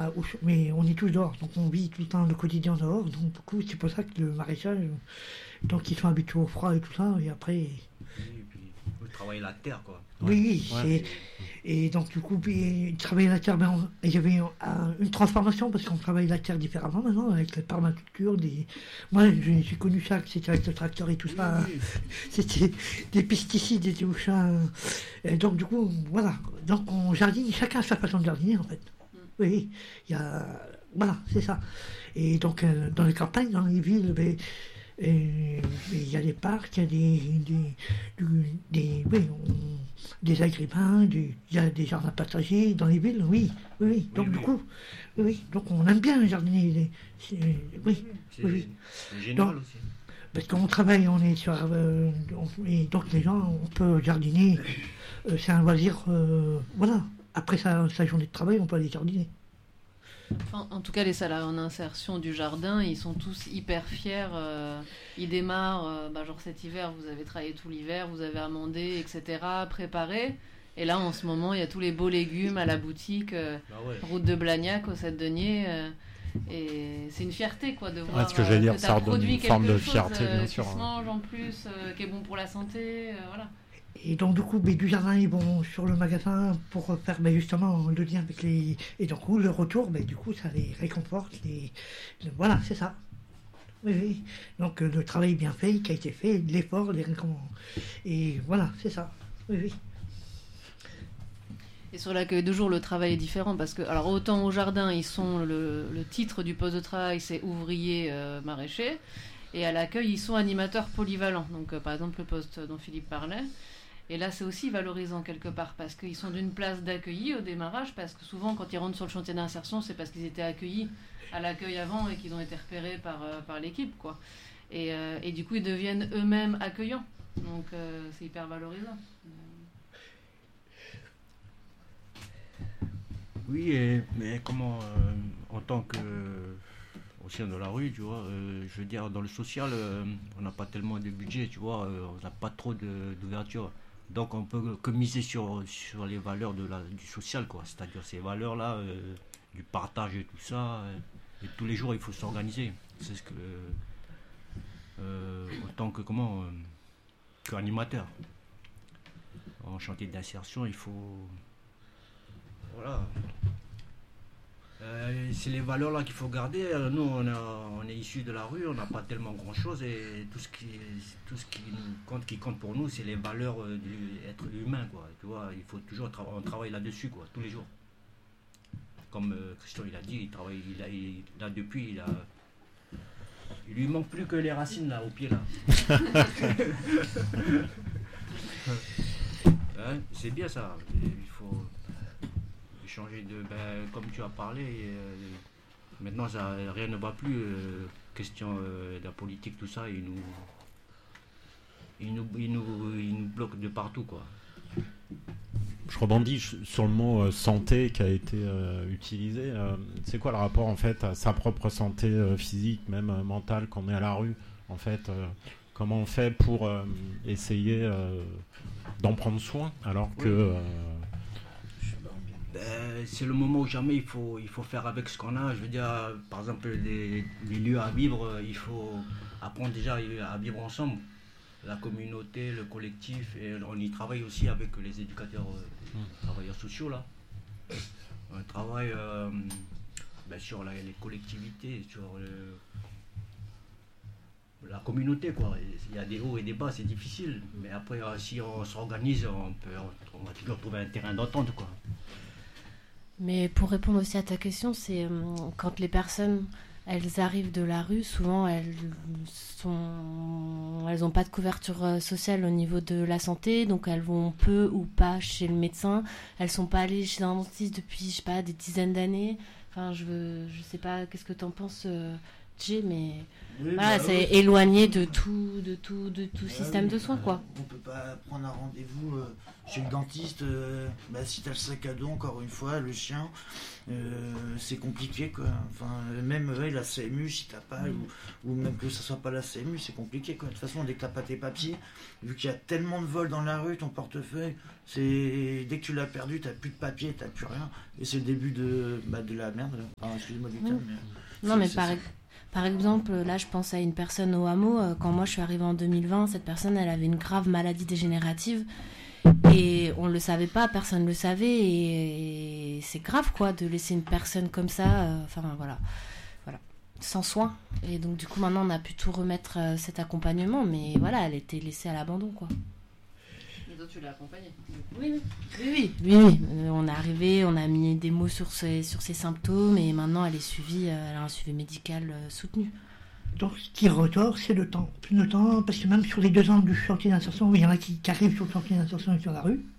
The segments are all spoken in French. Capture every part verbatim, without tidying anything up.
à, au, mais on est tous dehors, donc on vit tout le temps le quotidien dehors, donc du coup, c'est pour ça que le maraîchage, donc ils sont habitués au froid et tout ça, et après... Oui, et puis vous travaillez la terre, quoi. Oui, oui, Ouais. c'est... Et donc, du coup, puis, travailler la terre, ben, on- il y avait un- une transformation parce qu'on travaille la terre différemment maintenant avec la permaculture. Des... Moi, j'ai, j'ai connu ça, que c'était avec le tracteur et tout ça. Oui, C'était des pesticides et tout ça. Et donc, du coup, voilà. Donc, on jardine, chacun a sa façon de jardiner, en fait. Oui, il y a... Voilà, c'est ça. Et donc, euh, dans les campagnes, dans les villes, ben, et- il y a des parcs, il y a des, des, du- des, oui, on- des agrippins, du- il y a des jardins partagés dans les villes, oui, oui, oui. Donc Oui, du oui. coup, oui, oui, donc on aime bien jardiner, les- c'est- oui, c'est, oui, oui. c'est génial Donc, aussi. parce qu'on travaille, on est sur, euh, on- et donc les gens, on peut jardiner, euh, c'est un loisir, euh, voilà. Après sa, sa journée de travail, on peut aller jardiner. Enfin, en tout cas, les salariés en insertion du jardin, ils sont tous hyper fiers. euh, ils démarrent, euh, bah, genre cet hiver, vous avez travaillé tout l'hiver, vous avez amendé, et cetera, préparé. Et là, en ce moment, il y a tous les beaux légumes à la boutique, euh, Bah ouais. route de Blagnac, au Sept-Deniers. euh, et c'est une fierté, quoi, de voir ce que j'allais euh, dire, que ça t'as redonne produit une forme quelque de chose, fierté, euh, bien sûr, qui se hein. mange en plus, euh, qui est bon pour la santé, euh, voilà. Et donc, du coup, ben, du jardin, ils vont sur le magasin pour faire ben, justement le lien avec les. Et donc, le retour, ben, du coup, ça les réconforte. Les... le- Voilà, c'est ça. Oui, oui. Donc, euh, le travail bien fait, qui a été fait, l'effort, les récompenses. Et voilà, c'est ça. Oui, oui. Et sur l'accueil de jour, le travail est différent parce que, alors autant au jardin, ils sont le, le titre du poste de travail, c'est ouvrier euh, maraîcher, et à l'accueil, ils sont animateurs polyvalents. Donc, euh, par exemple, le poste dont Philippe parlait. Et là, c'est aussi valorisant quelque part parce qu'ils sont d'une place d'accueillis au démarrage, parce que souvent, quand ils rentrent sur le chantier d'insertion, c'est parce qu'ils étaient accueillis à l'accueil avant et qu'ils ont été repérés par, euh, par l'équipe, quoi. Et, euh, et du coup, ils deviennent eux-mêmes accueillants. Donc, euh, c'est hyper valorisant. Oui, et- mais comment, euh, en tant que au sein de la rue, tu vois, euh, je veux dire, dans le social, euh, on n'a pas tellement de budget, tu vois, euh, on n'a pas trop de- d'ouverture. Donc on peut que miser sur, sur les valeurs de la, du social, quoi. C'est-à-dire ces valeurs-là, euh, du partage et tout ça. euh, et tous les jours, il faut s'organiser. C'est ce que, euh, en tant que, comment, euh, qu'animateur. En chantier d'insertion, il faut... Voilà. Euh, c'est les valeurs là qu'il faut garder. Euh, Nous, on, a, on est issus de la rue, on n'a pas tellement grand chose et tout ce qui, tout ce qui nous compte, qui compte pour nous, c'est les valeurs euh, d'être humain, quoi. Tu vois, il faut toujours tra- on travaille là-dessus, quoi, tous les jours. Comme euh, Christian il a dit, il travaille, il a, il, là depuis, il a, il lui manque plus que les racines là au pied là. Hein, c'est bien ça. Il faut changer de, ben, comme tu as parlé, euh, maintenant ça, rien ne va plus, euh, question euh, de la politique, tout ça, ils nous, ils nous, ils nous, ils nous bloquent de partout, quoi. Je rebondis ch- sur le mot euh, santé qui a été euh, utilisé. Euh, c'est quoi le rapport en fait à sa propre santé euh, physique, même euh, mentale, quand on est à la rue en fait euh, comment on fait pour euh, essayer euh, d'en prendre soin alors que Oui. euh, Ben, c'est le moment où jamais il faut, il faut faire avec ce qu'on a. Je veux dire, par exemple, les, les lieux à vivre, il faut apprendre déjà à vivre ensemble. La communauté, le collectif, et on y travaille aussi avec les éducateurs, euh, travailleurs sociaux là. On travaille euh, ben, sur la- les collectivités, sur le- la communauté, quoi. Et il y a des hauts et des bas, c'est difficile. Mais après, euh, si on s'organise, on, peut, on va toujours trouver un terrain d'entente, quoi. Mais pour répondre aussi à ta question, c'est euh, quand les personnes elles arrivent de la rue, souvent elles sont, elles n'ont pas de couverture euh, sociale au niveau de la santé, donc elles vont peu ou pas chez le médecin. Elles sont pas allées chez un dentiste depuis, je sais pas, des dizaines d'années. Enfin, je veux, je sais pas, qu'est-ce que t'en penses, euh, budget, mais Oui, voilà, bah, c'est oui. éloigné de tout, de tout, de tout Bah système oui, de soins, bah, quoi. On peut pas prendre un rendez-vous euh, chez le dentiste. Euh, bah, si t'as le sac à dos, encore une fois, le chien, euh, c'est compliqué, quoi. Enfin, même ouais, la C M U, si t'as pas, Mm. ou, ou même que ça soit pas la C M U, c'est compliqué, quoi. De toute façon, dès que t'as pas tes papiers, vu qu'il y a tellement de vols dans la rue, ton portefeuille, c'est dès que tu l'as perdu, t'as plus de papiers, t'as plus rien, et c'est le début de, bah, de la merde. Enfin, excuse-moi du Mm. terme, mais Non, c'est- mais c'est par, ça. par exemple, là, je pense à une personne au hameau. euh, Quand moi, je suis arrivée en deux mille vingt, cette personne, elle avait une grave maladie dégénérative. Et on le savait pas, personne le savait. Et, et c'est grave, quoi, de laisser une personne comme ça, euh, enfin, voilà, voilà, sans soin. Et donc, du coup, maintenant, on a pu tout remettre euh, cet accompagnement. Mais voilà, elle était laissée à l'abandon, quoi. Et toi, tu l'as accompagné. Oui, oui, oui, oui, oui. Euh, on est arrivé, on a mis des mots sur ses, sur ses symptômes. Et maintenant, elle est suivie, euh, elle a un suivi médical euh, soutenu. Donc, ce qui ressort, c'est le temps. Plus de temps, parce que même sur les deux ans du chantier d'insertion, il y en a qui, qui arrivent sur le chantier d'insertion et sur la rue.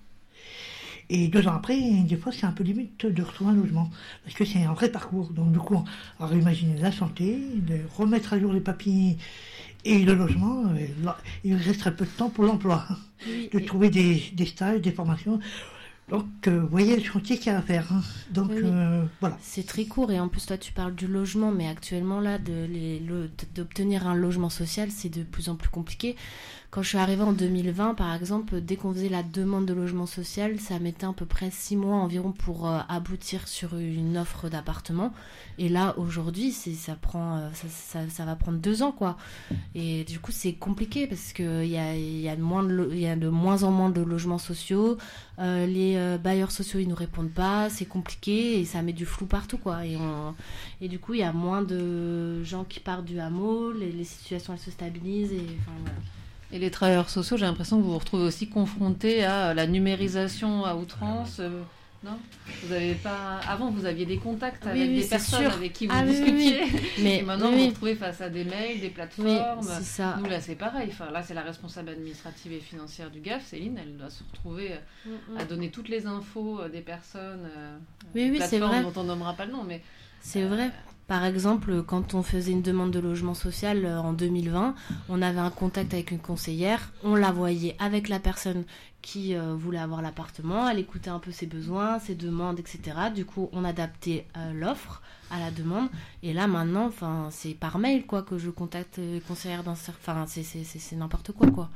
Et deux ans après, des fois, c'est un peu limite de retrouver un logement. Parce que c'est un vrai parcours. Donc, du coup, on va imaginer la santé, de remettre à jour les papiers et le logement. Et là, il reste très peu de temps pour l'emploi. Oui, De et- trouver des, des stages, des formations. Donc, euh, vous voyez le chantier qu'il y a à faire. Hein. Donc, Oui, oui. euh, voilà. C'est très court et en plus toi tu parles du logement mais actuellement là de les- le- d'obtenir un logement social c'est de plus en plus compliqué. Quand je suis arrivée en deux mille vingt par exemple, dès qu'on faisait la demande de logement social, ça mettait à peu près six mois environ pour euh, aboutir sur une offre d'appartement. Et là aujourd'hui c'est ça prend euh, ça, ça, ça va prendre deux ans quoi. Et du coup c'est compliqué parce que il y a, il y a moins de lo- il y a de moins en moins de logements sociaux. Euh, les euh, bailleurs sociaux ils nous répondent pas, c'est compliqué et ça met du flou partout quoi. Et, on... et du coup il y a moins de gens qui partent du hameau, les, les situations elles se stabilisent et enfin voilà. Et les travailleurs sociaux, j'ai l'impression que vous vous retrouvez aussi confrontés à la numérisation à outrance. euh, Non, vous avez pas. Avant, vous aviez des contacts Oui, avec oui, des c'est personnes sûr. avec qui vous Ah oui, oui, discutiez. Mais Et maintenant, oui, vous vous oui. retrouvez face à des mails, des Oui, plateformes. c'est ça. Nous, là, c'est pareil. Enfin, là, c'est la responsable administrative et financière du G A F, Céline. Elle doit se retrouver euh, à donner toutes les infos euh, des personnes. euh, Oui, oui, c'est plateformes vrai. dont on nommera pas le nom, mais C'est vrai. Par exemple, quand on faisait une demande de logement social euh, en deux mille vingt, on avait un contact avec une conseillère, on la voyait avec la personne qui euh, voulait avoir l'appartement, elle écoutait un peu ses besoins, ses demandes, et cetera. Du coup, on adaptait euh, l'offre à la demande. Et là, maintenant, enfin, c'est par mail quoi que je contacte les conseillères d'un cer- enfin, c'est c'est c'est c'est n'importe quoi quoi.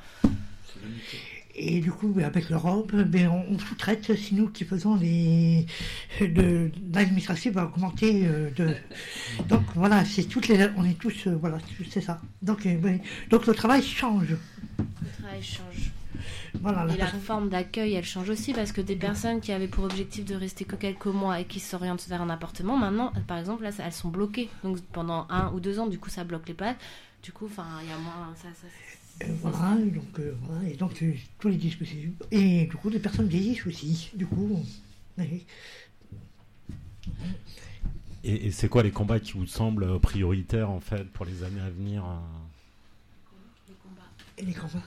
Et du coup, ben, avec l'Europe, ben, on, on sous-traite, c'est nous qui faisons les. De, l'administration va augmenter. euh, de, donc voilà, c'est toutes les. On est tous. euh, voilà, c'est ça. Donc, euh, ben, donc le travail change. Le travail change. Voilà, la Et la façon- forme d'accueil, elle change aussi parce que des personnes qui avaient pour objectif de rester que quelques mois et qui s'orientent vers un appartement, maintenant, par exemple, là, ça- elles sont bloquées. Donc pendant un ou deux ans, du coup, ça bloque les places. Du coup, enfin, il y a moins. Ça, ça, c'est- Euh, voilà, et donc, euh, voilà, et donc euh, tous les dispositifs. Et du coup, les personnes vieillissent aussi. Du coup, oui. Et, et c'est quoi les combats qui vous semblent prioritaires en fait pour les années à venir euh Et les combats.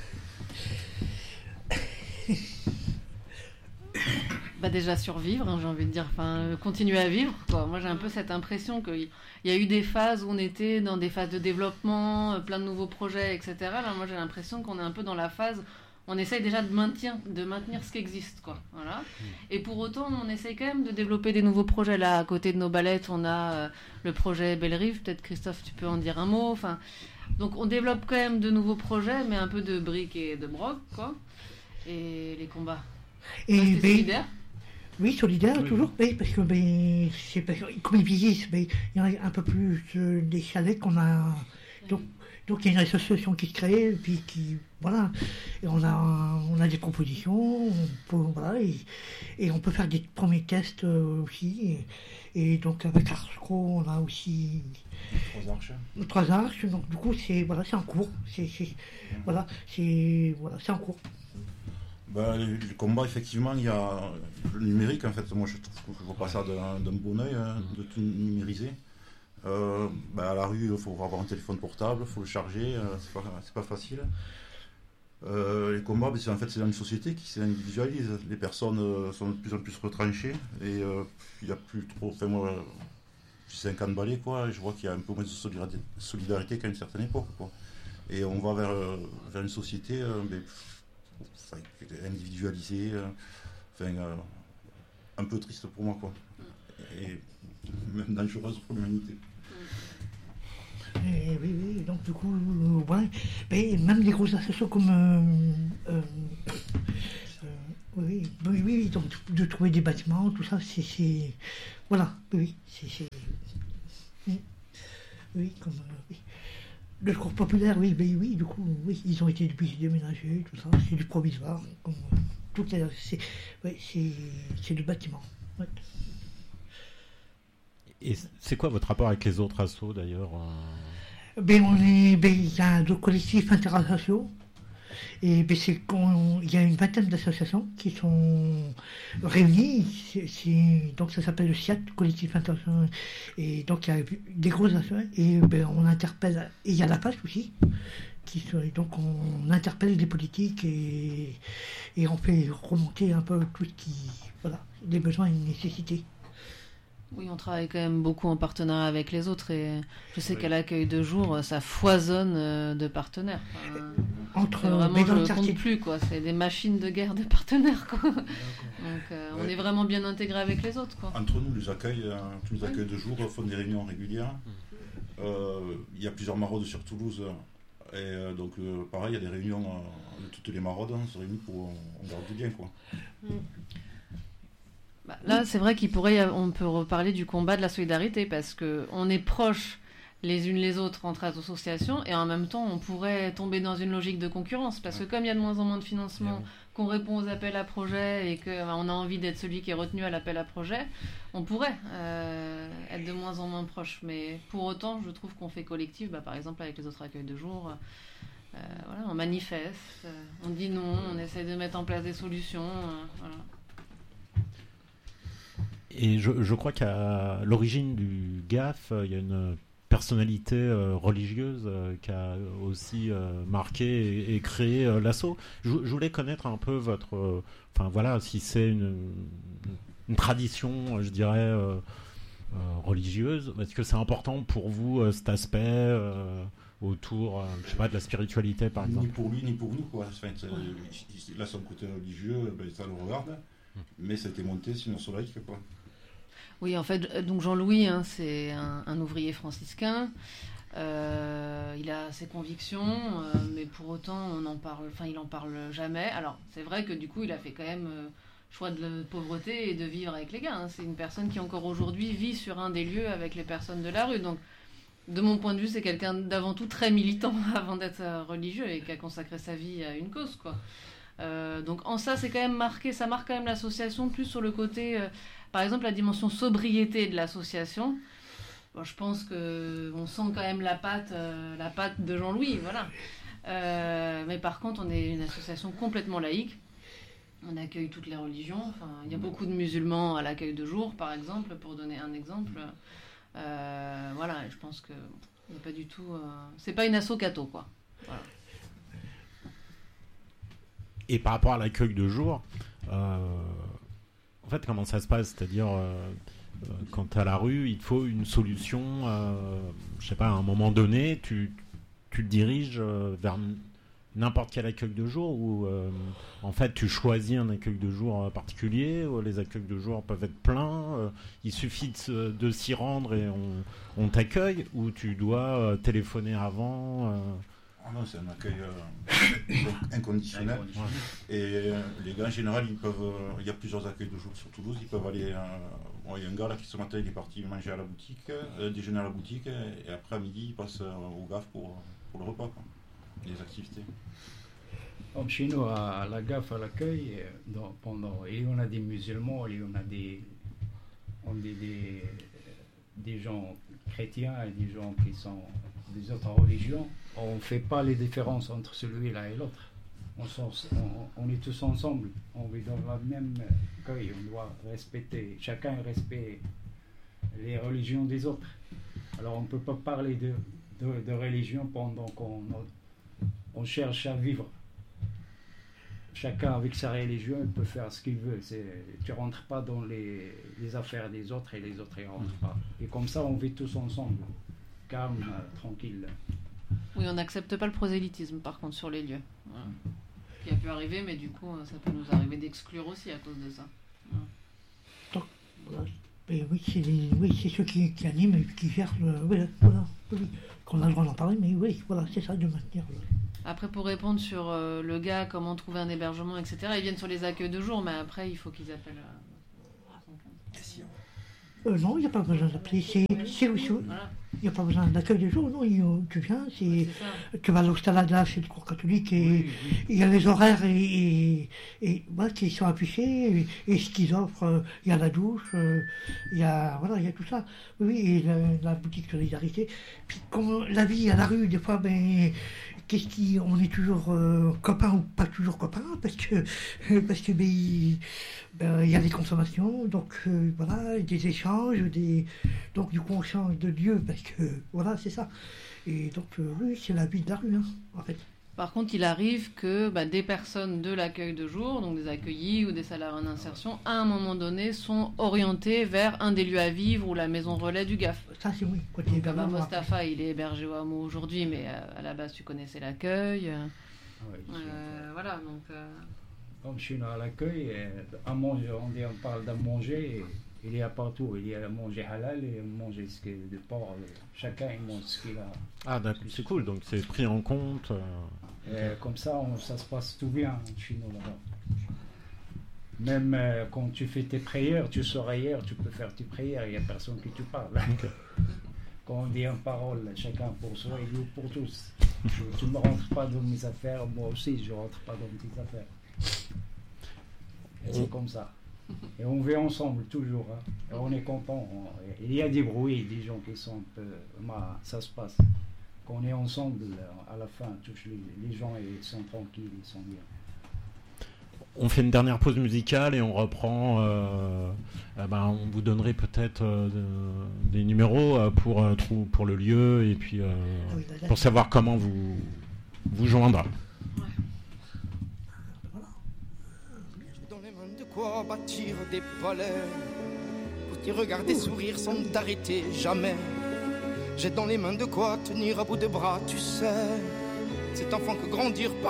bah déjà survivre, hein, j'ai envie de dire, enfin euh, continuer à vivre, quoi. Moi j'ai un peu cette impression qu'il y a eu des phases où on était dans des phases de développement, euh, plein de nouveaux projets, et cetera. Là moi j'ai l'impression qu'on est un peu dans la phase, on essaye déjà de maintenir, de maintenir ce qui existe, quoi. Voilà. Et pour autant on essaye quand même de développer des nouveaux projets. Là à côté de nos ballettes on a euh, le projet Belle Rive, peut-être Christophe tu peux en dire un mot. Enfin, donc on développe quand même de nouveaux projets, mais un peu de briques et de broc, quoi. Et les combats. Et Rester ben, solidaire. oui, solidaire, Oui, toujours, oui, parce que ben, c'est parce que, comme ils vieillissent, ben, il y en a un peu plus euh, des chalets qu'on a. Donc, donc il y a une association qui se crée, et puis qui. Voilà. Et on a, on a des propositions, on peut, voilà, et, et on peut faire des premiers tests euh, aussi. Et, et donc avec Arscro, on a aussi Trois arches. trois arches, donc du coup, c'est voilà, c'est en cours. C'est, c'est, voilà, c'est, voilà, c'est en cours. Ben, les, les combats, effectivement, il y a le numérique. En fait, moi, je trouve que je vois pas ça d'un, d'un bon oeil, hein, de tout numériser. Euh, ben, à la rue, il faut avoir un téléphone portable, il faut le charger, euh, c'est pas, c'est pas facile. Euh, les combats, ben, c'est, en fait, c'est dans une société qui s'individualise. Les personnes euh, sont de plus en plus retranchées et euh, il n'y a plus trop. Enfin, moi, depuis cinq ans de balai, quoi, et je vois qu'il y a un peu moins de solidarité, solidarité qu'à une certaine époque, quoi. Et on va vers, vers une société euh, mais, enfin, individualisée, euh, enfin, euh, un peu triste pour moi, quoi. Et même dangereuse pour l'humanité. Et oui, oui, donc du coup, euh, ouais, mais même des grosses associations comme. Euh, euh, euh, oui, oui, oui, donc de trouver des bâtiments, tout ça, c'est. c'est voilà, oui, c'est. c'est oui, oui, comme. Euh, oui. Le secours populaire, oui, oui, oui, du coup, oui, ils ont été depuis déménagés, tout ça, c'est du provisoire, comme. Euh, tout est. C'est, ouais, c'est, c'est du bâtiment. Ouais. Et c'est quoi votre rapport avec les autres assos d'ailleurs? Ben on est, ben il y a deux collectifs interassociaux et ben c'est qu'on, il y a une vingtaine d'associations qui sont réunies. C'est, c'est, donc ça s'appelle le C I A T, collectif interassociation. Et donc il y a des grosses associations et ben on interpelle. Et il y a la P A S aussi. Qui, donc on interpelle les politiques et, et on fait remonter un peu tout ce qui, voilà, les besoins et les nécessités. Oui, on travaille quand même beaucoup en partenariat avec les autres et je sais Oui. qu'à l'accueil de jour, ça foisonne de partenaires. Enfin, Entre vraiment, mais je dans le ne quartier. compte plus, quoi. C'est des machines de guerre de partenaires, quoi. Donc, euh, on Ouais. est vraiment bien intégrés avec les autres, quoi. Entre nous, les accueils, euh, tous les accueils de jour font des réunions régulières. Euh, Il y a plusieurs maraudes sur Toulouse. Et euh, donc, euh, pareil, il y a des réunions euh, de toutes les maraudes. On se réunit pour on garde du bien, quoi. Bah, là, c'est vrai qu'il pourrait, y avoir- on peut reparler du combat de la solidarité parce que on est proches les unes les autres entre associations et en même temps, on pourrait tomber dans une logique de concurrence parce que comme il y a de moins en moins de financement, qu'on répond aux appels à projets et qu'on a envie d'être celui qui est retenu à l'appel à projet, on pourrait euh, être de moins en moins proche. Mais pour autant, je trouve qu'on fait collectif, bah, par exemple avec les autres accueils de jour. Euh, voilà, on manifeste, euh, on dit non, on essaie de mettre en place des solutions. Euh, voilà. Et je, je crois qu'à l'origine du G A F, il y a une personnalité euh, religieuse euh, qui a aussi euh, marqué et, et créé euh, l'asso. Je, je voulais connaître un peu votre... euh, Enfin voilà, si c'est une, une tradition, je dirais, euh, euh, religieuse. Est-ce que c'est important pour vous euh, cet aspect euh, autour, euh, je sais pas, de la spiritualité par exemple? Ni pour lui, ni pour nous, quoi. Enfin, c'est- là, son côté religieux, ben, ça le regarde. Mais ça a été monté sinon sur laïque, quoi. Oui, en fait, donc Jean-Louis, hein, c'est un, un ouvrier franciscain. Euh, il a ses convictions, euh, mais pour autant, on en parle, enfin, il en parle jamais. Alors, c'est vrai que du coup, il a fait quand même euh, choix de la pauvreté et de vivre avec les gars. Hein. C'est une personne qui encore aujourd'hui vit sur un des lieux avec les personnes de la rue. Donc, de mon point de vue, c'est quelqu'un d'avant tout très militant avant d'être euh, religieux et qui a consacré sa vie à une cause, quoi. Euh, donc en ça, c'est quand même marqué, ça marque quand même l'association plus sur le côté, euh, par exemple la dimension sobriété de l'association. Bon, je pense que on sent quand même la patte, euh, la patte de Jean-Louis, voilà. Euh, mais par contre, on est une association complètement laïque. On accueille toutes les religions. Enfin, il y a beaucoup de musulmans à l'accueil de jour, par exemple, pour donner un exemple. Euh, voilà, je pense que on n'est pas du tout. Euh, c'est pas une asso catho, quoi. Voilà. Et par rapport à l'accueil de jour, euh, en fait, comment ça se passe? C'est-à-dire, euh, euh, quand tu es à la rue, il te faut une solution. Euh, je sais pas, à un moment donné, tu, tu te diriges euh, vers n'importe quel accueil de jour ou euh, en fait, tu choisis un accueil de jour particulier. Ou les accueils de jour peuvent être pleins. Euh, il suffit de, de s'y rendre et on, on t'accueille, ou tu dois euh, téléphoner avant. Euh, Ah non, c'est un accueil euh, inconditionnel. Inconditionnel. Et euh, les gars, en général, ils peuvent. euh, il y a plusieurs accueils de jour sur Toulouse. Ils peuvent aller. euh, bon, il y a un gars là qui ce matin il est parti manger à la boutique, euh, déjeuner à la boutique, et après à midi il passe euh, au G A F pour, pour le repas, quoi. Les activités. Comme chez nous, à la G A F, à l'accueil, euh, dans- pendant, et on a des musulmans, et on a des, on a des, des, des gens chrétiens et des gens qui sont des autres religions. On ne fait pas les différences entre celui-là et l'autre. On, s'en- on, on est tous ensemble, on vit dans le même accueil, on doit respecter, chacun respecte les religions des autres. Alors on ne peut pas parler de, de, de religion pendant qu'on on cherche à vivre. chacun avec sa religion, il peut faire ce qu'il veut. C'est, tu rentres pas dans les, les affaires des autres et les autres ne rentrent pas. Et comme ça, on vit tous ensemble, calme, euh, tranquille. Oui, on n'accepte pas le prosélytisme, par contre, sur les lieux. Voilà. Qui a pu arriver, mais du coup, ça peut nous arriver d'exclure aussi à cause de ça. Voilà. Donc, voilà. Et oui, c'est les, oui, c'est ceux qui, qui animent et qui gèrent le, oui, voilà, oui, qu'on a le droit d'en parler, mais oui, voilà, c'est ça, de maintenir. Le... Après, pour répondre sur euh, le gars, comment trouver un hébergement, et cetera, ils viennent sur les accueils de jour, mais après, il faut qu'ils appellent. Euh, euh, non, il n'y a pas besoin d'appeler, c'est, c'est aussi. Voilà. Il n'y a pas besoin d'accueil de jour, non, il, tu viens, c'est, c'est tu vas à l'Ostalada, c'est le cours catholique, et oui, oui. Il y a les horaires et, et, et voilà, qui sont affichés, et, et ce qu'ils offrent, euh, il y a la douche, euh, il y a, voilà, il y a tout ça, oui, et la, la boutique Solidarité. Puis comme la vie à la rue, des fois, ben, qu'est-ce qui, on est toujours euh, copains ou pas toujours copains, parce que, parce que ben, il, ben, il y a des consommations, donc euh, voilà, des échanges, des, donc du coup on change de lieu, parce que voilà, c'est ça. Et donc euh, oui, c'est la vie de la rue, hein, en fait. Par contre, il arrive que bah, des personnes de l'accueil de jour, donc des accueillis ou des salariés en insertion, à un moment donné, sont orientés vers un des lieux à vivre ou la maison relais du G A F. Ça, c'est oui. Côté hébergement. Mostafa, il est hébergé au hameau aujourd'hui, mais à, à la base, tu connaissais l'accueil. Oui, euh, voilà, donc... Euh... Comme je suis à l'accueil, à manger, on, dit, on parle d'à manger, il y a partout. Il y a à manger halal et à manger ce qui est de porc. Chacun il mange ce qu'il a. Ah d'accord, c'est cool, donc c'est pris en compte. Euh... Comme ça, on, ça se passe tout bien chez nous là-bas. Même euh, quand tu fais tes prières, tu sors ailleurs, tu peux faire tes prières, il n'y a personne qui te parle. Okay. Quand on dit une parole, chacun pour soi et Dieu pour tous. Tu ne rentres pas dans mes affaires, moi aussi je ne rentre pas dans tes affaires. Et c'est comme ça. Et on vit ensemble toujours. Hein. Et on est content. On... Il y a des bruits, des gens qui sont un peu... Bah, ça se passe. Quand on est ensemble, à la fin, tous les, les gens ils sont tranquilles, ils sont bien. On fait une dernière pause musicale et on reprend. Euh, euh, ben, on vous donnerait peut-être euh, de, des numéros euh, pour, euh, pour le lieu et puis euh, pour savoir comment vous vous joindre. Quoi bâtir des palais, pour t'y regarder sourire sans t'arrêter jamais. J'ai dans les mains de quoi tenir à bout de bras, tu sais. Cet enfant que grandir par